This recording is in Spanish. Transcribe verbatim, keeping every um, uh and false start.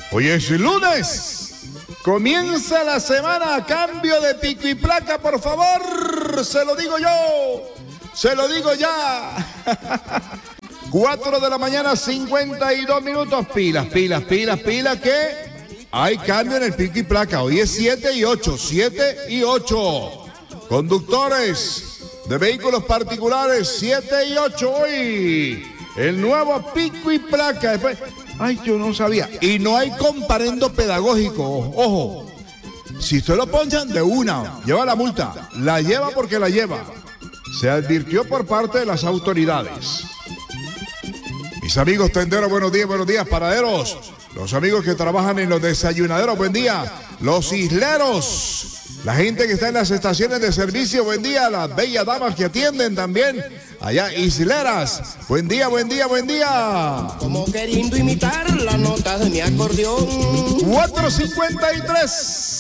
Hoy es lunes. Comienza la semana. Cambio de pico y placa, por favor. Se lo digo yo. Se lo digo ya. cuatro de la mañana, cincuenta y dos minutos. Pilas, pilas, pilas, pilas, que hay cambio en el pico y placa. Hoy es siete y ocho. siete y ocho. Conductores de vehículos particulares, siete y ocho hoy. El nuevo pico y placa. Después, ay, yo no sabía. Y no hay comparendo pedagógico. Ojo. Si usted lo ponchan de una, lleva la multa. La lleva porque la lleva. Se advirtió por parte de las autoridades. Mis amigos tenderos, buenos días, buenos días, paraderos. Los amigos que trabajan en los desayunaderos, buen día. Los isleros. La gente que está en las estaciones de servicio, buen día. Las bellas damas que atienden también. Allá, isleras. Buen día, buen día, buen día. Como queriendo imitar las notas de mi acordeón. cuatro cincuenta y tres.